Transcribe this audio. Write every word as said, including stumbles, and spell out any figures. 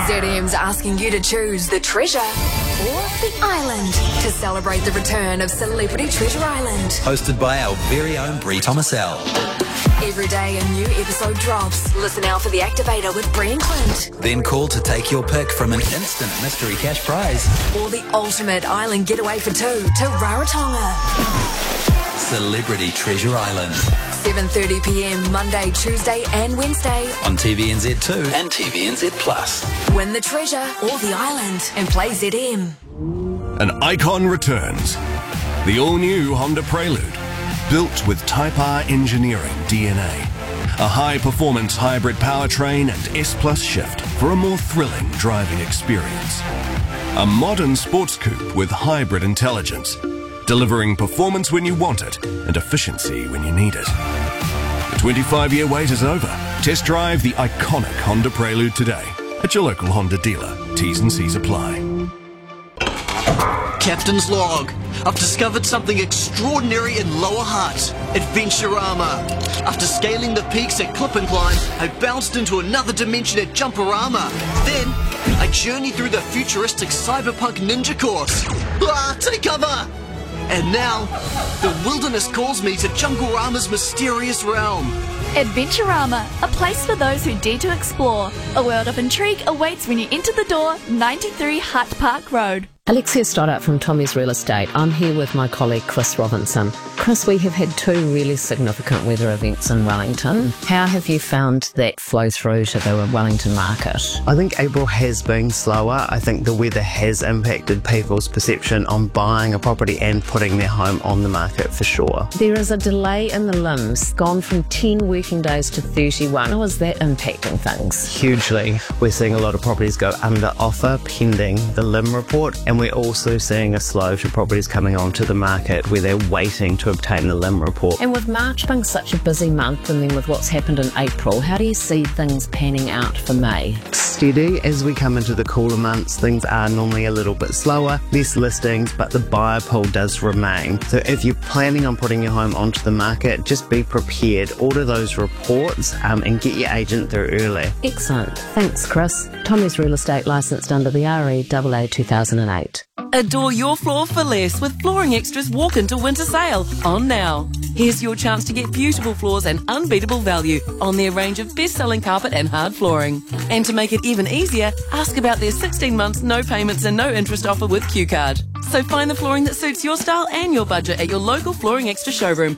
Z M's asking you to choose the treasure or the island to celebrate the return of Celebrity Treasure Island. Hosted by our very own Brie Thomasell. Every day a new episode drops. Listen out for The Activator with Brie and Clint. Then call to take your pick from an instant mystery cash prize. Or the ultimate island getaway for two to Rarotonga. Celebrity Treasure Island. seven thirty p m Monday, Tuesday and Wednesday. On T V N Z two and T V N Z Plus. Win the treasure or the island and play Z M. An icon returns. The all-new Honda Prelude. Built with Type R engineering D N A. A high-performance hybrid powertrain and S Plus shift for a more thrilling driving experience. A modern sports coupe with hybrid intelligence. Delivering performance when you want it and efficiency when you need it. The twenty-five-year wait is over. Test drive the iconic Honda Prelude today at your local Honda dealer. T's and C's apply. Captain's log. I've discovered something extraordinary in Lower Hutt. Adventurama. After scaling the peaks at Clip and Climb, I bounced into another dimension at Jumperama. Then, I journeyed through the futuristic cyberpunk ninja course. Ah, take cover! And now, the wilderness calls me to Junglerama's mysterious realm. Adventurama, a place for those who dare to explore. A world of intrigue awaits when you enter the door, ninety-three Hutt Park Road. Alexia Stoddart from Tommy's Real Estate. I'm here with my colleague Chris Robinson. Chris, we have had two really significant weather events in Wellington. How have you found that flow through to the Wellington market? I think April has been slower. I think the weather has impacted people's perception on buying a property and putting their home on the market for sure. There is a delay in the limbs, gone from ten working days to thirty-one. How is that impacting things? Hugely. We're seeing a lot of properties go under offer pending the limb report, and we're also seeing a slow to properties coming onto the market where they're waiting to obtain the limb report. And with March being such a busy month, and then with what's happened in April, how do you see things panning out for May? Steady. As we come into the cooler months, things are normally a little bit slower, less listings, but the buyer pool does remain. So if you're planning on putting your home onto the market, just be prepared, order those reports um, and get your agent through early. Excellent. Thanks, Chris. Tommy's Real Estate, licensed under the R E A A two thousand eight. Adore your floor for less with Flooring Extra's Walk Into Winter Sale on now. Here's your chance to get beautiful floors and unbeatable value on their range of best-selling carpet and hard flooring. And to make it even easier, ask about their sixteen months no payments and no interest offer with Q Card. So find the flooring that suits your style and your budget at your local Flooring Extra showroom